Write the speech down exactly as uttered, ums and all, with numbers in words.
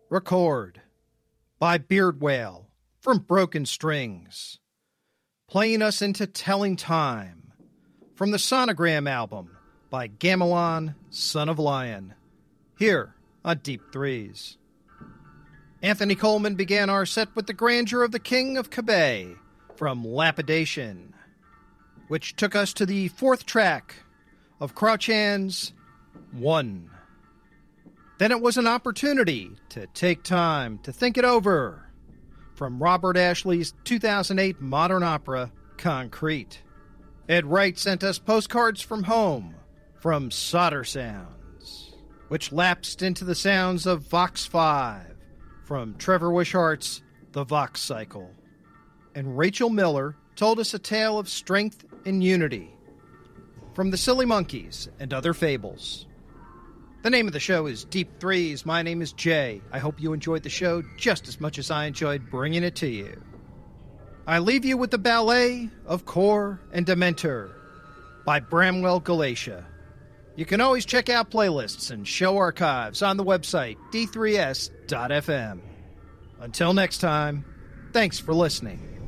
Record by Beard Whale from Broken Strings. Playing us into Telling Time from the Sonogram album by Gamelon, Son of Lion, here on Deep Threes. Anthony Coleman began our set with the grandeur of the King of Kabay from Lapidation, which took us to the fourth track of Crouchand's One. Then it was an opportunity to take time to think it over from Robert Ashley's two thousand eight modern opera, Concrete. Ed Wright sent us Postcards from Home from Solder Sounds, which lapsed into the sounds of Vox five from Trevor Wishart's The Vox Cycle. And Rachel Miller told us a tale of strength and unity from The Silly Monkeys and Other Fables. The name of the show is Deep Threes. My name is Jay. I hope you enjoyed the show just as much as I enjoyed bringing it to you. I leave you with the ballet of Core and Dementor by Bramwell Galatia. You can always check out playlists and show archives on the website d three s dot f m. Until next time, thanks for listening.